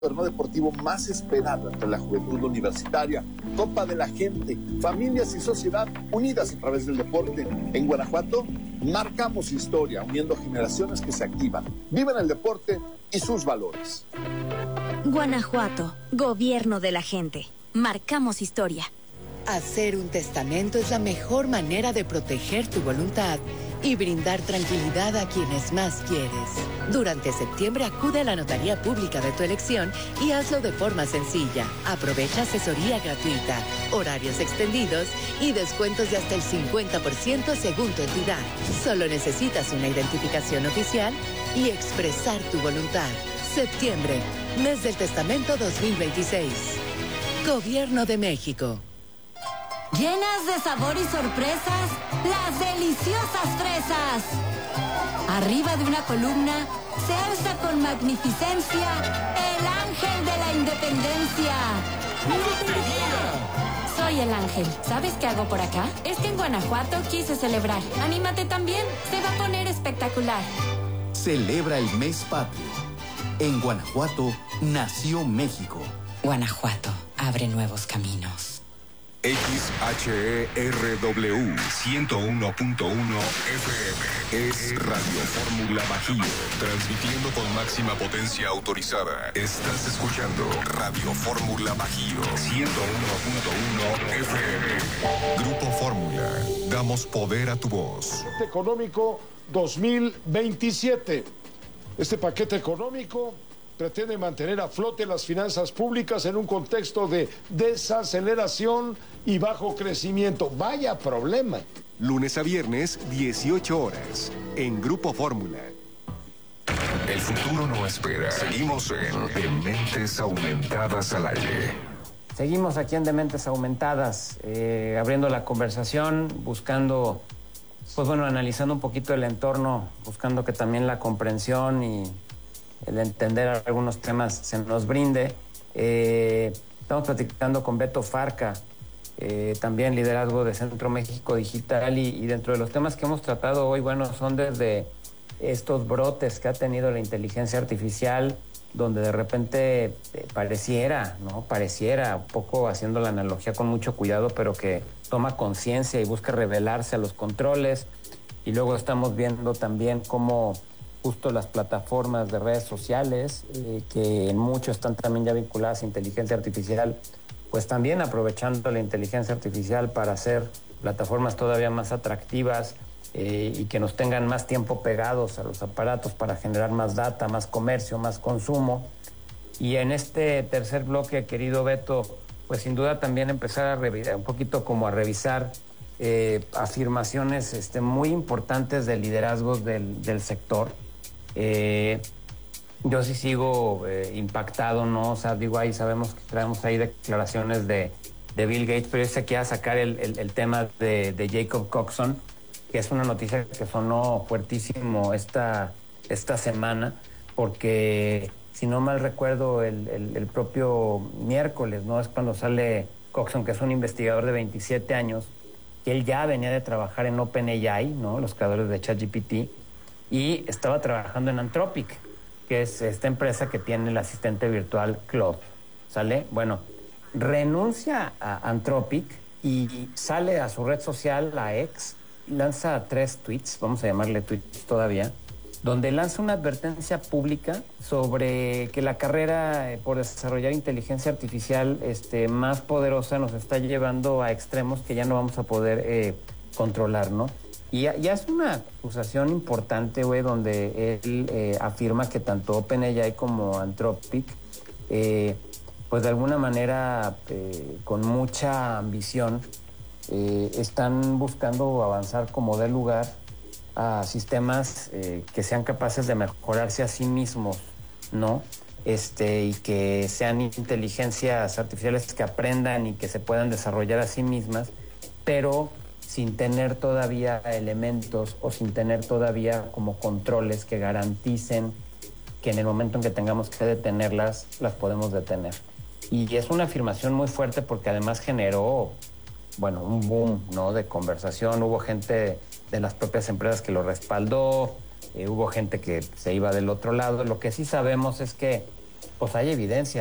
torneo deportivo más esperado entre la juventud universitaria. Copa de la Gente, familias y sociedad unidas a través del deporte. En Guanajuato, marcamos historia, uniendo generaciones que se activan, viven el deporte y sus valores. Guanajuato, gobierno de la gente. Marcamos historia. Hacer un testamento es la mejor manera de proteger tu voluntad y brindar tranquilidad a quienes más quieres. Durante septiembre acude a la notaría pública de tu elección y hazlo de forma sencilla. Aprovecha asesoría gratuita, horarios extendidos y descuentos de hasta el 50% según tu entidad. Solo necesitas una identificación oficial y expresar tu voluntad. Septiembre, mes del testamento 2026. Gobierno de México. Llenas de sabor y sorpresas, las deliciosas fresas. Arriba de una columna se alza con magnificencia el ángel de la independencia. ¡Lotería! Soy el ángel. ¿Sabes qué hago por acá? Es que en Guanajuato quise celebrar. Anímate también, se va a poner espectacular. Celebra el mes patrio. En Guanajuato nació México. Guanajuato abre nuevos caminos. XHERW 101.1 FM es Radio Fórmula Bajío, transmitiendo con máxima potencia autorizada. Estás escuchando Radio Fórmula Bajío 101.1 FM. Grupo Fórmula, damos poder a tu voz. Paquete económico 2027. Este paquete económico pretende mantener a flote las finanzas públicas en un contexto de desaceleración y bajo crecimiento. Vaya problema. Lunes a viernes, 18 horas, en Grupo Fórmula. El futuro no espera. Seguimos en Dementes Aumentadas al aire. Seguimos aquí en Dementes Aumentadas, abriendo la conversación, buscando, pues bueno, analizando un poquito el entorno, buscando que también la comprensión y el entender algunos temas se nos brinde. Estamos platicando con Beto Farca, también liderazgo de Centro México Digital, y dentro de los temas que hemos tratado hoy, bueno, son desde estos brotes que ha tenido la inteligencia artificial, donde de repente pareciera, un poco haciendo la analogía con mucho cuidado, pero que toma conciencia y busca revelarse a los controles. Y luego estamos viendo también cómo justo las plataformas de redes sociales, que en mucho están también ya vinculadas a inteligencia artificial, pues también aprovechando la inteligencia artificial para hacer plataformas todavía más atractivas y que nos tengan más tiempo pegados a los aparatos para generar más data, más comercio, más consumo. Y en este tercer bloque, querido Beto, pues sin duda también empezar a revisar, un poquito como a revisar afirmaciones muy importantes de liderazgos del sector. Yo sí sigo impactado, ¿no? O sea, digo, ahí sabemos que traemos ahí declaraciones de Bill Gates, pero yo sé que iba a sacar el tema de Jacob Coxon, que es una noticia que sonó fuertísimo esta semana, porque si no mal recuerdo, el propio miércoles, ¿no? Es cuando sale Coxon, que es un investigador de 27 años, que él ya venía de trabajar en OpenAI, ¿no? Los creadores de ChatGPT, y estaba trabajando en Anthropic, que es esta empresa que tiene el asistente virtual Claude, ¿sale? Bueno, renuncia a Anthropic y sale a su red social, la X, y lanza 3 tweets, vamos a llamarle tweets todavía, donde lanza una advertencia pública sobre que la carrera por desarrollar inteligencia artificial más poderosa nos está llevando a extremos que ya no vamos a poder controlar, ¿no? Y ya es una acusación importante, güey, donde él afirma que tanto OpenAI como Anthropic, pues de alguna manera, con mucha ambición, están buscando avanzar como dé lugar a sistemas que sean capaces de mejorarse a sí mismos, ¿no? Y que sean inteligencias artificiales que aprendan y que se puedan desarrollar a sí mismas, pero sin tener todavía elementos o sin tener todavía como controles que garanticen que en el momento en que tengamos que detenerlas, las podemos detener. Y es una afirmación muy fuerte porque además generó, bueno, un boom, ¿no? De conversación. Hubo gente de las propias empresas que lo respaldó, hubo gente que se iba del otro lado. Lo que sí sabemos es que pues hay evidencia